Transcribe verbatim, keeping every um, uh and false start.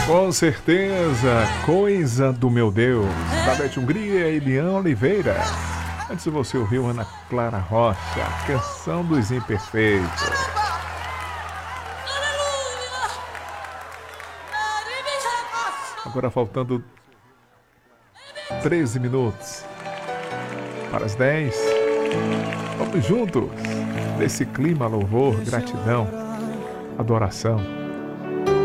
Com certeza, Coisa do Meu Deus, da Beth Hungria e Lian Oliveira. Antes você ouviu Ana Clara Rocha, Canção dos Imperfeitos. Agora faltando treze minutos para as dez. Vamos juntos nesse clima, louvor, gratidão, adoração.